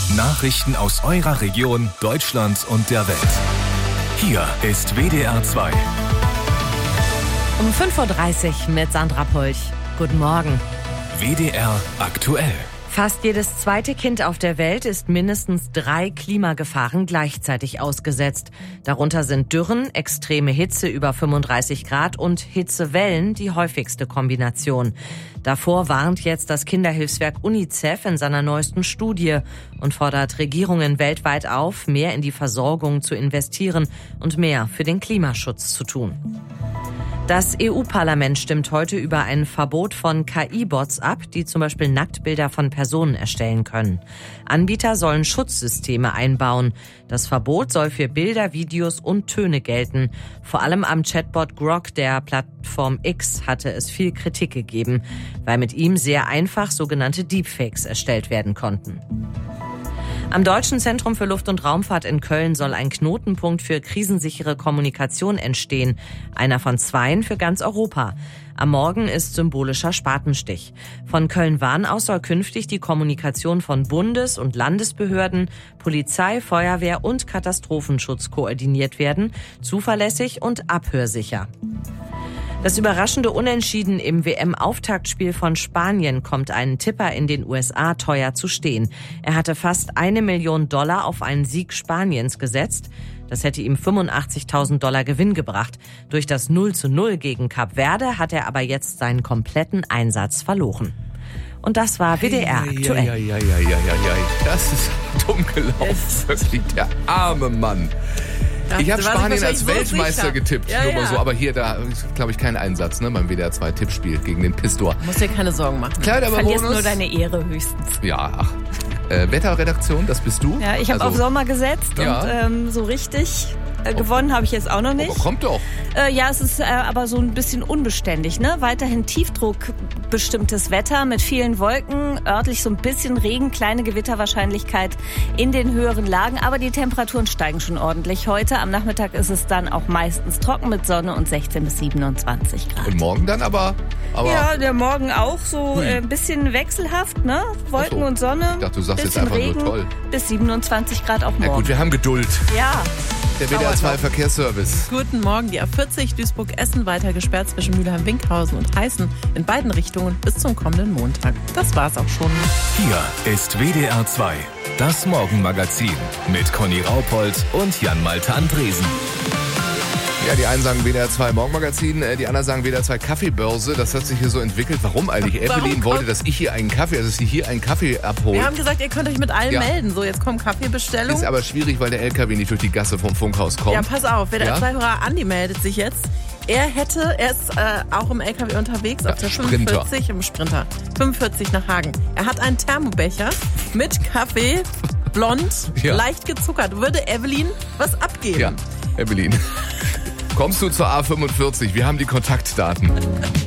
Nachrichten aus eurer Region, Deutschland und der Welt. Hier ist WDR 2. Um 5.30 Uhr mit Sandra Pulch. Guten Morgen. WDR aktuell. Fast jedes zweite Kind auf der Welt ist mindestens 3 Klimagefahren gleichzeitig ausgesetzt. Darunter sind Dürren, extreme Hitze über 35 Grad und Hitzewellen die häufigste Kombination. Davor warnt jetzt das Kinderhilfswerk UNICEF in seiner neuesten Studie und fordert Regierungen weltweit auf, mehr in die Versorgung zu investieren und mehr für den Klimaschutz zu tun. Das EU-Parlament stimmt heute über ein Verbot von KI-Bots ab, die zum Beispiel Nacktbilder von Personen erstellen können. Anbieter sollen Schutzsysteme einbauen. Das Verbot soll für Bilder, Videos und Töne gelten. Vor allem am Chatbot Grok der Plattform X hatte es viel Kritik gegeben, weil mit ihm sehr einfach sogenannte Deepfakes erstellt werden konnten. Am Deutschen Zentrum für Luft- und Raumfahrt in Köln soll ein Knotenpunkt für krisensichere Kommunikation entstehen. Einer von 2 für ganz Europa. Am Morgen ist symbolischer Spatenstich. Von Köln-Wahn aus soll künftig die Kommunikation von Bundes- und Landesbehörden, Polizei, Feuerwehr und Katastrophenschutz koordiniert werden, zuverlässig und abhörsicher. Das überraschende Unentschieden im WM-Auftaktspiel von Spanien kommt einen Tipper in den USA teuer zu stehen. Er hatte fast $1 Million auf einen Sieg Spaniens gesetzt. Das hätte ihm $85.000 Gewinn gebracht. Durch das 0:0 gegen Kap Verde hat er aber jetzt seinen kompletten Einsatz verloren. Und das war WDR aktuell. Das ist dumm gelaufen. Wirklich, der arme Mann. Ich habe Spanien als Weltmeister getippt, nur mal so, aber hier, da glaube ich, kein Einsatz, ne, beim WDR 2 Tippspiel gegen den Pistor. Musst dir keine Sorgen machen. Klar, aber verlierst nur deine Ehre höchstens. Ja, ach. Wetterredaktion, das bist du? Ja, ich habe auf Sommer gesetzt und so richtig gewonnen habe ich jetzt auch noch nicht. Aber kommt doch. Ja, es ist aber so ein bisschen unbeständig, ne? Weiterhin tiefdruckbestimmtes Wetter mit vielen Wolken, örtlich so ein bisschen Regen, kleine Gewitterwahrscheinlichkeit in den höheren Lagen, aber die Temperaturen steigen schon ordentlich heute. Am Nachmittag ist es dann auch meistens trocken mit Sonne und 16 bis 27 Grad. Und morgen dann aber ja, der Morgen auch so ein bisschen wechselhaft, ne? Wolken und Sonne. Ich dachte, du sagst jetzt einfach Regen, nur toll. Bis 27 Grad auch morgen. Ja gut, wir haben Geduld. Ja. Der WDR 2 Verkehrsservice. Guten Morgen, die A40 Duisburg-Essen weiter gesperrt zwischen Mülheim-Winkhausen und Heißen in beiden Richtungen bis zum kommenden Montag. Das war's auch schon. Hier ist WDR 2, das Morgenmagazin mit Conny Raupold und Jan-Malte Andresen. Ja, die einen sagen WDR 2 Morgenmagazin, die anderen sagen WDR 2 Kaffeebörse. Das hat sich hier so entwickelt. Warum eigentlich? Evelyn wollte, dass ich hier einen Kaffee, also dass sie hier einen Kaffee abholt. Wir haben gesagt, ihr könnt euch mit allen melden. So, jetzt kommen Kaffeebestellungen. Ist aber schwierig, weil der LKW nicht durch die Gasse vom Funkhaus kommt. Ja, pass auf, WDR 2-Hörer Andi meldet sich jetzt. Er ist auch im LKW unterwegs, auf der 45 im Sprinter. 45 nach Hagen. Er hat einen Thermobecher mit Kaffee, blond, leicht gezuckert. Würde Evelyn was abgeben? Ja, Evelyn. Kommst du zur A45? Wir haben die Kontaktdaten.